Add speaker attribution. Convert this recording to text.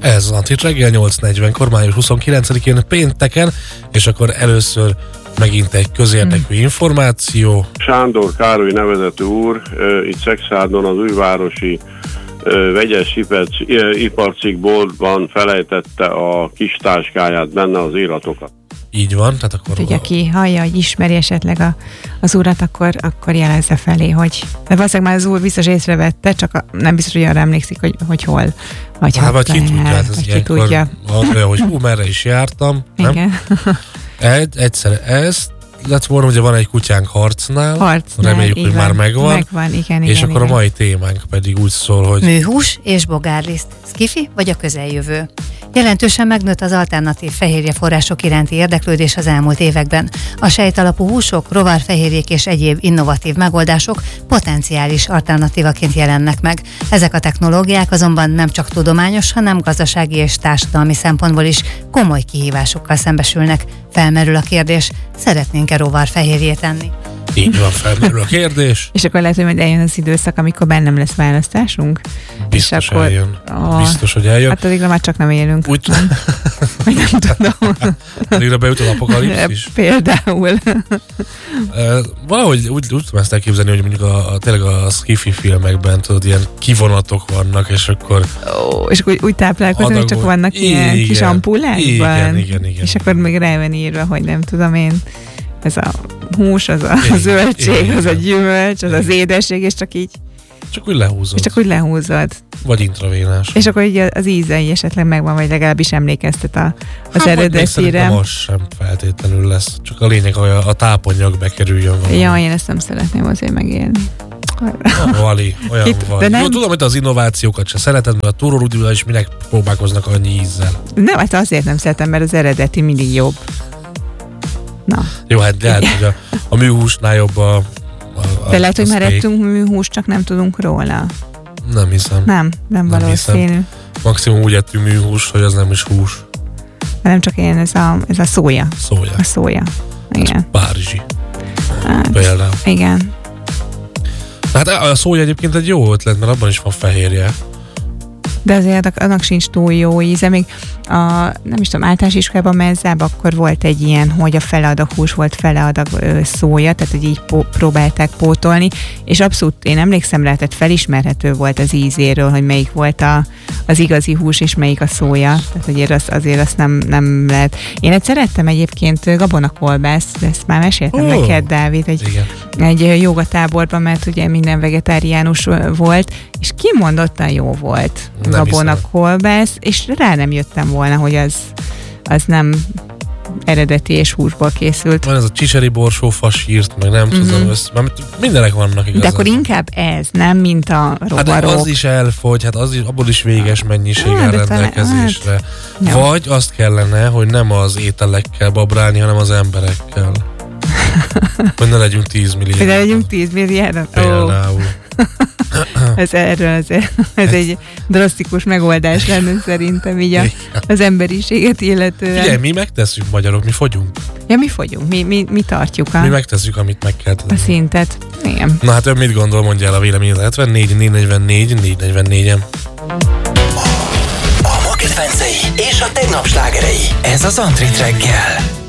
Speaker 1: Ez az Antrit reggel 8:40-kor, május 29-én pénteken, és akkor először megint egy közérdekű információ.
Speaker 2: Sándor Károly nevezetű úr itt Szexárdon az újvárosi vegyes iparcikkboltban felejtette a kis táskáját, benne az iratokat.
Speaker 1: Így van, tehát akkor...
Speaker 3: Ugye, aki hallja, hogy ismeri esetleg az urat, akkor jelezze felé, hogy... De valószínűleg már az úr biztos észrevette, csak nem biztos, hogy arra emlékszik, hogy hol hagyhatta.
Speaker 1: Vagy ki tudja, hát ez ilyenkor olyan, hogy merre is jártam.
Speaker 3: Igen.
Speaker 1: Nem? Egyszer ezt lett volna, ugye van egy kutyánk Harcnál, reméljük, hogy már megvan.
Speaker 3: Igen,
Speaker 1: és akkor a mai témánk pedig úgy szól, hogy...
Speaker 4: Műhús és bogárliszt, szkifi vagy a közeljövő. Jelentősen megnőtt az alternatív fehérjeforrások iránti érdeklődés az elmúlt években. A sejtalapú húsok, rovarfehérjék és egyéb innovatív megoldások potenciális alternatívaként jelennek meg. Ezek a technológiák azonban nem csak tudományos, hanem gazdasági és társadalmi szempontból is komoly kihívásokkal szembesülnek. Felmerül a kérdés, szeretnénk-e rovarfehérjét enni?
Speaker 1: Így van, felmerül a kérdés.
Speaker 3: És akkor lehet, hogy majd eljön az időszak, amikor már nem lesz választásunk?
Speaker 1: Biztos akkor, eljön. Biztos, hogy eljön.
Speaker 3: Hát addigra már csak nem élünk.
Speaker 1: Úgy...
Speaker 3: Vagy nem tudom.
Speaker 1: Addigra beüt az apokalipszis.
Speaker 3: Például.
Speaker 1: Valahogy úgy tudom ezt elképzelni, hogy mondjuk tényleg a sci-fi filmekben tudod, ilyen kivonatok vannak, és akkor...
Speaker 3: és akkor úgy táplálkozunk, hogy csak vannak ilyen kis ampulákban.
Speaker 1: Igen.
Speaker 3: És akkor még rá van írva, hogy nem tudom én, ez a hús, az a zöldség, az a gyümölcs, az az édesség, és csak így...
Speaker 1: Csak úgy lehúzod.
Speaker 3: És csak úgy lehúzod.
Speaker 1: Vagy intravénás.
Speaker 3: És akkor így az ízei esetleg megvan, vagy legalábbis emlékeztet az eredetére.
Speaker 1: Most sem feltétlenül lesz. Csak a lényeg, hogy a tápanyag bekerüljön valami.
Speaker 3: Ja, én ezt nem szeretném azért megélni.
Speaker 1: Vali, olyan van. Jó, tudom, hogy az innovációkat se szereted, mert a túrórudíval is minek próbálkoznak annyi ízzel.
Speaker 3: Nem, hát azért nem szeretem, mert az eredeti mindig jobb. Na.
Speaker 1: Jó, hát lehet, hogy a műhúsnál jobb
Speaker 3: de lehet, hogy már ettünk műhúst, csak nem tudunk róla.
Speaker 1: Nem hiszem.
Speaker 3: Nem valószínű.
Speaker 1: Maximum úgy ettünk műhúst, hogy az nem is hús.
Speaker 3: Nem csak ilyen, ez a szója. A szója. Igen.
Speaker 1: Ez párizsi. Hát, például.
Speaker 3: Igen.
Speaker 1: Hát a szója egyébként egy jó ötlet, mert abban is van fehérje.
Speaker 3: De azért annak sincs túl jó íze. Még nem is tudom, általános iskolában mezzában akkor volt egy ilyen, hogy a fele adag hús volt, fele adag szója, tehát hogy így próbálták pótolni, és abszolút én emlékszem rá, tehát felismerhető volt az ízéről, hogy melyik volt az igazi hús, és melyik a szója. Tehát azért azt nem lehet. Én egyszer szerettem egyébként gabonakolbászt, de ezt már meséltem neked, Dávid, egy jogatáborban, mert ugye minden vegetáriánus volt, és kimondottan jó volt gabonakolbász, és rá nem jöttem volna, hogy az nem eredeti és húsból készült.
Speaker 1: Van ez a csicseri borsó fasírt, meg nem tudom, mindenek vannak igazán.
Speaker 3: De akkor inkább ez, nem mint a rovarok.
Speaker 1: Hát az is elfogy, hát abból is véges mennyiség áll rendelkezésre. Vagy azt kellene, hogy nem az ételekkel babrálni, hanem az emberekkel. Hogy ne legyünk 10 milliárd.
Speaker 3: Hogy ne legyünk 10 milliárd?
Speaker 1: Például.
Speaker 3: Ez egy drasztikus megoldás lenne szerintem így az emberiséget illetően.
Speaker 1: Figyelj, mi megtesszük magyarok, mi fogyunk.
Speaker 3: Ja, mi fogyunk, mi tartjuk
Speaker 1: mi megtesszük, amit meg kell tenni.
Speaker 3: A szintet. Igen.
Speaker 1: Na hát ön mit gondol, mondja el a véleményét. 74 444 444-en.
Speaker 5: A Market Fencei és a tegnap slágerei. Ez az Antrit reggel.